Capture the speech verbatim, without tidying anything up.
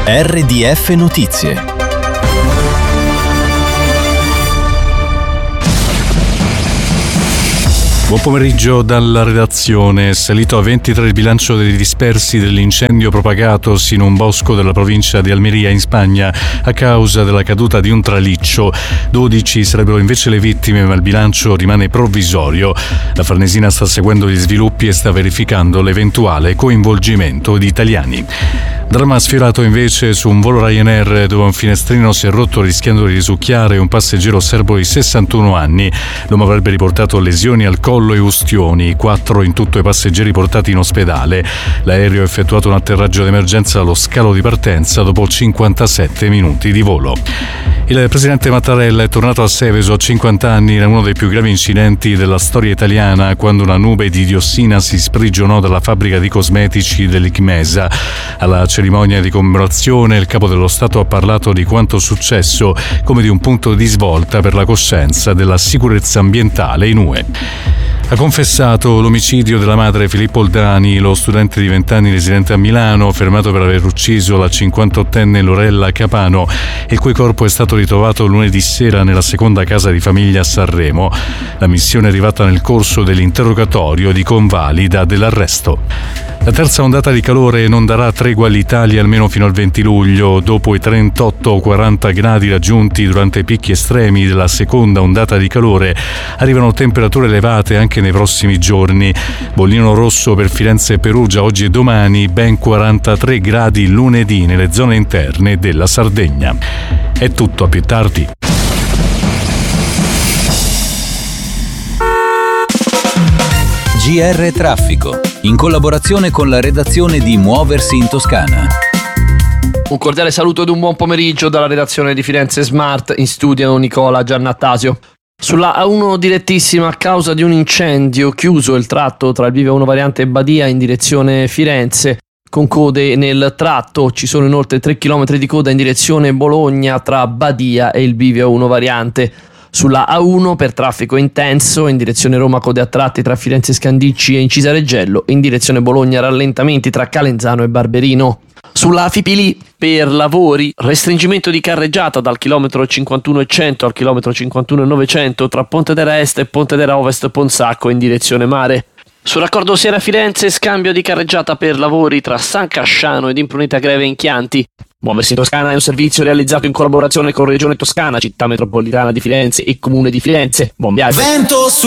R D F Notizie. Buon pomeriggio dalla redazione. È salito a ventitré il bilancio dei dispersi dell'incendio propagatosi in un bosco della provincia di Almeria in Spagna a causa della caduta di un traliccio. dodici sarebbero invece le vittime, ma il bilancio rimane provvisorio. La Farnesina sta seguendo gli sviluppi e sta verificando l'eventuale coinvolgimento di italiani. Dramma sfiorato invece su un volo Ryanair dove un finestrino si è rotto rischiando di risucchiare un passeggero serbo di sessantuno anni. L'uomo avrebbe riportato lesioni al collo e ustioni, quattro in tutto i passeggeri portati in ospedale. L'aereo ha effettuato un atterraggio d'emergenza allo scalo di partenza dopo cinquantasette minuti di volo. Il presidente Mattarella è tornato a Seveso a cinquanta anni in uno dei più gravi incidenti della storia italiana, quando una nube di diossina si sprigionò dalla fabbrica di cosmetici dell'Icmesa. Alla cerimonia di commemorazione il capo dello Stato ha parlato di quanto successo come di un punto di svolta per la coscienza della sicurezza ambientale in U E. Ha confessato l'omicidio della madre Filippo Oldani, lo studente di venti anni residente a Milano, fermato per aver ucciso la cinquantottenne Lorella Capano, il cui corpo è stato ritrovato lunedì sera nella seconda casa di famiglia a Sanremo. La missione è arrivata nel corso dell'interrogatorio di convalida dell'arresto. La terza ondata di calore non darà tregua all'Italia almeno fino al venti luglio. Dopo i trentotto quaranta gradi raggiunti durante i picchi estremi della seconda ondata di calore, arrivano temperature elevate anche nei prossimi giorni. Bollino rosso per Firenze e Perugia oggi e domani, ben quarantatré gradi lunedì nelle zone interne della Sardegna. È tutto, a più tardi. G R Traffico, in collaborazione con la redazione di Muoversi in Toscana. Un cordiale saluto ed un buon pomeriggio dalla redazione di Firenze Smart, in studio Nicola Giannattasio. Sulla A uno direttissima, a causa di un incendio, chiuso il tratto tra il Bivio A uno variante e Badia in direzione Firenze, con code nel tratto. Ci sono inoltre tre chilometri di coda in direzione Bologna tra Badia e il Bivio A uno variante. Sulla A uno per traffico intenso in direzione Roma, code a tratti tra Firenze Scandicci e Incisa Reggello, in direzione Bologna rallentamenti tra Calenzano e Barberino. Sulla Fipili per lavori, restringimento di carreggiata dal chilometro cinquantuno e cento al chilometro cinquantuno e novecento tra Pontedera Est e Pontedera Ovest Ponsacco in direzione mare. Sul raccordo Siena-Firenze, scambio di carreggiata per lavori tra San Casciano ed Imprunita Greve in Chianti. Muoversi in Toscana è un servizio realizzato in collaborazione con Regione Toscana, Città Metropolitana di Firenze e Comune di Firenze. Buon viaggio! Vento su